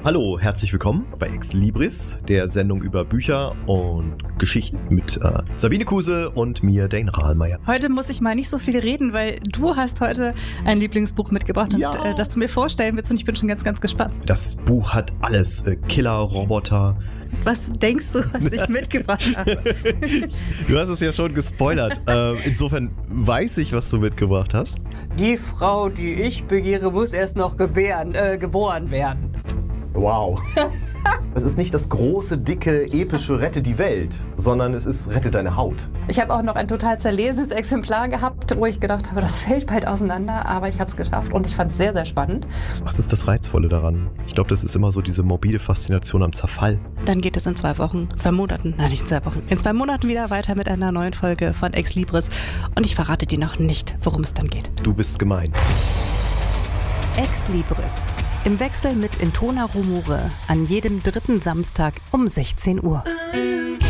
Hallo, herzlich willkommen bei Ex Libris, der Sendung über Bücher und Geschichten mit Sabine Kuse und mir, Dane Rahlmeier. Heute muss ich mal nicht so viel reden, weil du hast heute ein Lieblingsbuch mitgebracht und das du mir vorstellen willst und ich bin schon ganz, ganz gespannt. Das Buch hat alles, Killer, Roboter. Was denkst du, was ich mitgebracht habe? Du hast es ja schon gespoilert. Insofern weiß ich, was du mitgebracht hast. Die Frau, die ich begehre, muss erst noch geboren werden. Wow. Es ist nicht das große, dicke, epische Rette die Welt, sondern es ist Rette deine Haut. Ich habe auch noch ein total zerlesenes Exemplar gehabt, wo ich gedacht habe, das fällt bald auseinander, aber ich habe es geschafft und ich fand es sehr, sehr spannend. Was ist das Reizvolle daran? Ich glaube, das ist immer so diese morbide Faszination am Zerfall. Dann geht es in 2 Monaten wieder weiter mit einer neuen Folge von Ex Libris und ich verrate dir noch nicht, worum es dann geht. Du bist gemein. Ex Libris. Im Wechsel mit Intona Rumore an jedem 3. Samstag um 16 Uhr.